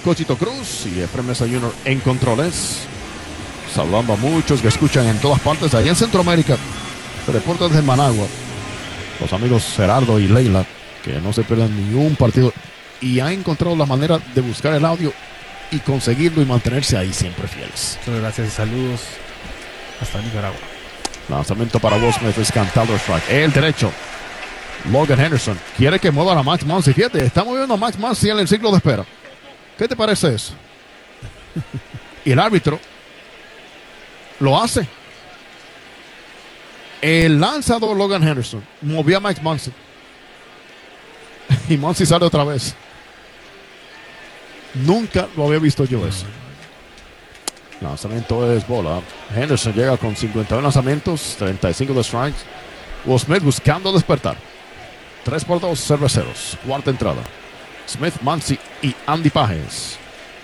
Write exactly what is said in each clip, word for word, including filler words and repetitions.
Cochito Cruz y Efraín Mesa junior en controles. Saludando a muchos que escuchan en todas partes allá en Centroamérica. Se reporta desde Managua. Los amigos Gerardo y Leila, que no se pierdan ni un partido y han encontrado la manera de buscar el audio y conseguirlo y mantenerse ahí siempre fieles. Muchas gracias y saludos hasta Nicaragua. Lanzamiento para Will Smith es cantado strike. El derecho. Logan Henderson quiere que mueva a Max Muncy. Fíjate, está moviendo a Max Muncy en el ciclo de espera. ¿Qué te parece eso? Y el árbitro lo hace. El lanzador Logan Henderson movió a Max Muncy. Y Muncy sale otra vez. Nunca lo había visto yo eso. Lanzamiento es bola. Henderson llega con cincuenta y uno lanzamientos, treinta y cinco de strikes. Will Smith buscando despertar. tres por dos cerveceros. Cuarta entrada. Smith, Muncy y Andy Pajes.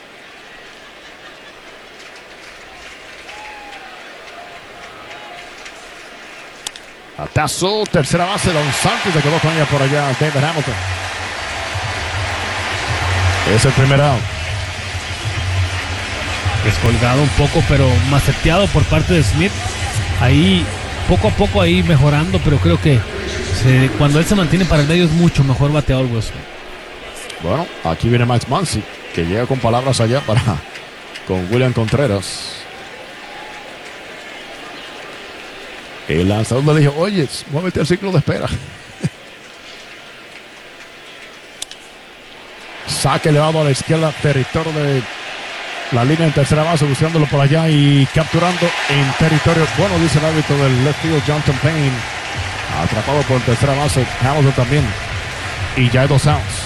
Atazo, tercera base. Don Santos se quedó con ella por allá. David Hamilton. Es el primer out. Descolgado un poco, pero maceteado por parte de Smith. Ahí, poco a poco ahí mejorando, pero creo que se, cuando él se mantiene para el medio es mucho mejor bateador, Will Smith. Bueno, aquí viene Max Muncy, que llega con palabras allá para con William Contreras. El lanzador le dijo, oye, muévete al ciclo de espera. Saque elevado a la izquierda, territorio de la línea en tercera base, buscándolo por allá y capturando en territorio. Bueno, dice el árbitro del left field, Jonathan Payne. Atrapado por tercera base, Hamilton también. Y ya hay dos outs.